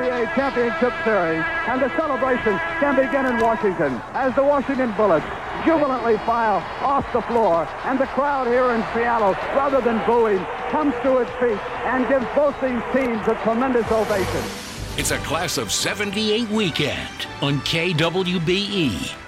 NCAA Championship Series, and the celebration can begin in Washington as the Washington Bullets jubilantly file off the floor, and the crowd here in Seattle, rather than booing, comes to its feet and gives both these teams a tremendous ovation. It's a Class of '78 weekend on KWBE.